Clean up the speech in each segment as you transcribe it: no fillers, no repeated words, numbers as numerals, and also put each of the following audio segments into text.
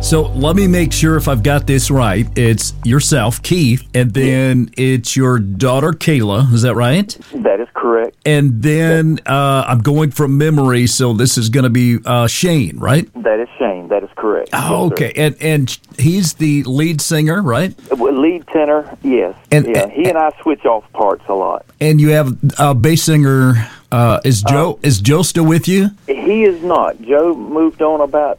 So let me make sure if I've got this right. It's yourself, Keith, and then it's your daughter, Kayla. Is that right? That is correct. And then I'm going from memory, so this is going to be Shane, right? That is Shane. That is correct. Oh, Yes, okay. And he's the lead singer, right? Lead tenor, yes. He and I switch off parts a lot. And you have a bass singer. Is Joe still with you? He is not. Joe moved on about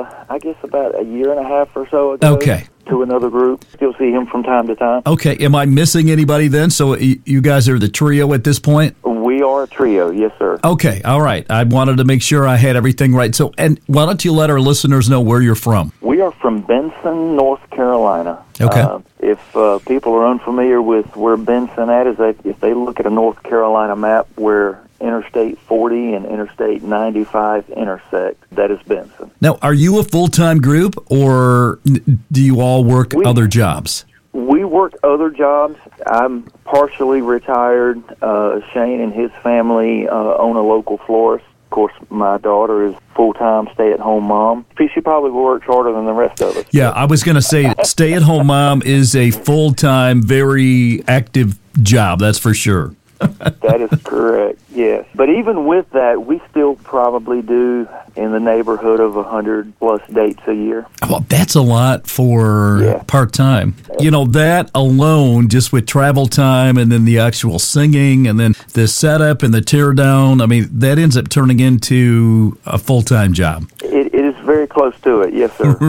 a year and a half or so ago. Okay. To another group. Still see him from time to time. Okay. Am I missing anybody then? So you guys are the trio at this point? We are a trio, yes, sir. Okay. All right. I wanted to make sure I had everything right. So, and why don't you let our listeners know where you're from? We are from Benson, North Carolina. Okay. If people are unfamiliar with where Benson is, if they look at a North Carolina map where Interstate 40 and Interstate 95 intersect, that is Benson. Now, are you a full-time group, or do you all work other jobs? We work other jobs. I'm partially retired. Shane and his family own a local florist. Of course, my daughter is full-time stay-at-home mom. She probably works harder than the rest of us. Yeah, I was going to say stay-at-home mom is a full-time, very active job, that's for sure. That is correct, yes. But even with that, we still probably do in the neighborhood of 100-plus dates a year. Well, that's a lot for part-time. You know, that alone, just with travel time and then the actual singing and then the setup and the teardown, I mean, that ends up turning into a full-time job. It is very close to it, yes, sir.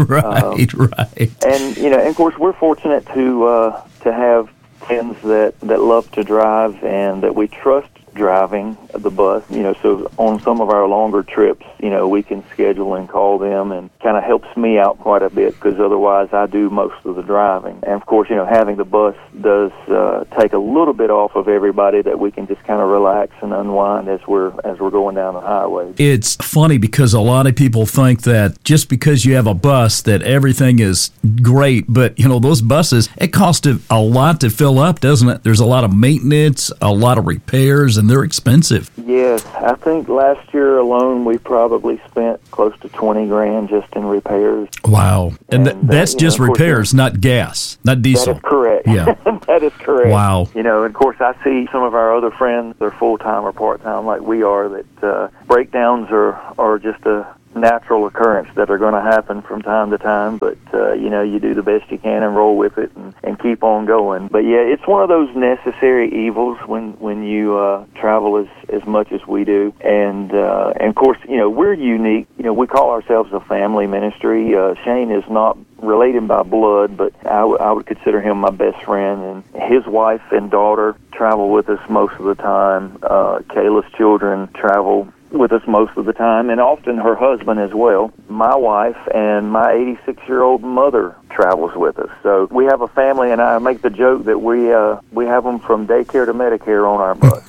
Right. And, and of course, we're fortunate to have friends that love to drive and that we trust driving the bus, so on some of our longer trips, we can schedule and call them, and kind of helps me out quite a bit because otherwise I do most of the driving. And of course, having the bus does take a little bit off of everybody that we can just kind of relax and unwind as we're going down the highway. It's funny because a lot of people think that just because you have a bus that everything is great, but those buses, it costs a lot to fill up, doesn't it? There's a lot of maintenance, a lot of repairs, and they're expensive. Yes, I think last year alone we probably spent close to $20,000 just in repairs. Wow, and that's just repairs, not gas, not diesel. That is correct. Yeah, that is correct. Wow. And of course I see some of our other friends, they're full-time or part-time like we are, that breakdowns are just a natural occurrence that are going to happen from time to time, but you do the best you can and roll with it and keep on going. But yeah, it's one of those necessary evils when you travel as much as we do, and of course we're unique. We call ourselves a family ministry. Shane is not related by blood, but I would consider him my best friend, and his wife and daughter travel with us most of the time. Kayla's children travel with us most of the time, and often her husband as well. My wife and my 86-year-old mother travels with us. So we have a family, and I make the joke that we have them from daycare to Medicare on our bus.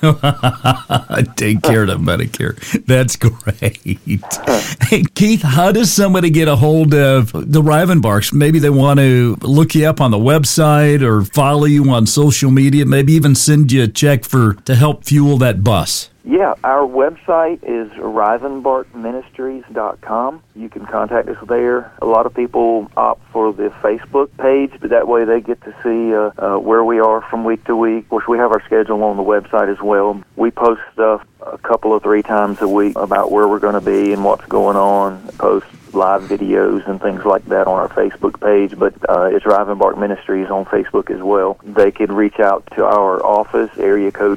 Daycare to Medicare. That's great. Hey, Keith, how does somebody get a hold of the Rivenbarks? Maybe they want to look you up on the website or follow you on social media, maybe even send you a check to help fuel that bus. Yeah, our website is rivenbarkministries.com. You can contact us there. A lot of people opt for the Facebook page, but that way they get to see where we are from week to week. Of course, we have our schedule on the website as well. We post stuff a couple of 3 times a week about where we're going to be and what's going on. Post live videos and things like that on our Facebook page, but it's Rivenbark Ministries on Facebook as well. They can reach out to our office, area code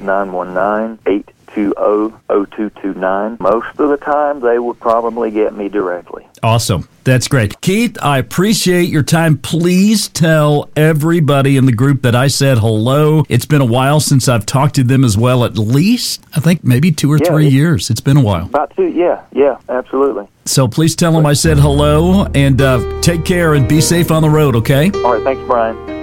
919-820-0229. Most of the time, they would probably get me directly. Awesome. That's great. Keith, I appreciate your time. Please tell everybody in the group that I said hello. It's been a while since I've talked to them as well, at least, I think maybe 2 or 3 years. It's been a while. About 2, yeah, absolutely. So please tell them I said hello, and take care and be safe on the road, okay? All right, thanks, Brian.